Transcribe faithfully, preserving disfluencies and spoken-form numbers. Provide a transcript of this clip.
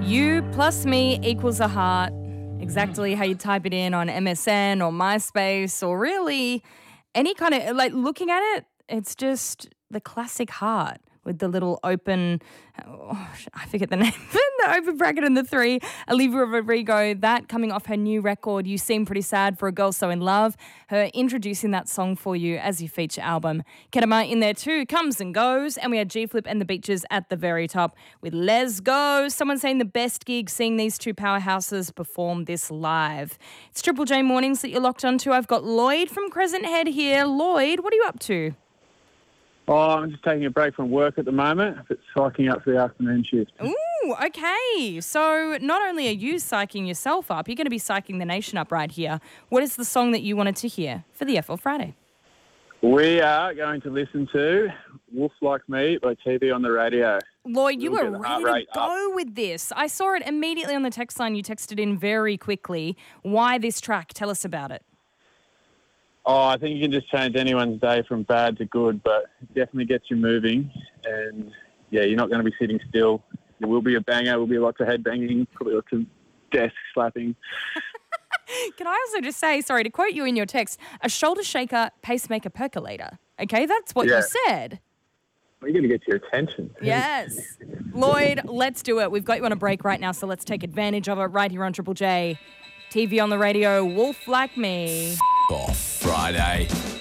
You plus me equals a heart. Exactly how you type it in on M S N or MySpace or really any kind of, like, looking at it, it's just the classic heart with the little open, oh, I forget the name, the open bracket and the three. Olivia Rodrigo, that coming off her new record, You Seem Pretty Sad for a Girl So In Love. Her introducing that song for you as your feature album. Kedama in there too, Comes and Goes. And we had G-Flip and the Beaches at the very top with Let's Go. Someone saying the best gig seeing these two powerhouses perform this live. It's Triple J Mornings that you're locked onto. I've got Lloyd from Crescent Head here. Lloyd, what are you up to? Oh, I'm just taking a break from work at the moment. It's psyching up for the afternoon shift. Ooh, okay. So not only are you psyching yourself up, you're going to be psyching the nation up right here. What is the song that you wanted to hear for the F L Friday? We are going to listen to Wolf Like Me by T V on the radio. Lloyd, you We'll were get the heart ready to rate go with this. I saw it immediately on the text line. You texted in very quickly. Why this track? Tell us about it. Oh, I think you can just change anyone's day from bad to good, but it definitely gets you moving. And, yeah, you're not going to be sitting still. There will be a banger. There will be lots of head banging, probably lots of desk slapping. Can I also just say, sorry, to quote you in your text, a shoulder shaker, pacemaker, percolator. Okay, that's what Yeah. you said. You're going to get your attention. Yes. Lloyd, let's do it. We've got you on a break right now, so let's take advantage of it right here on Triple J. T V on the radio, Wolf Like Me. Off Friday.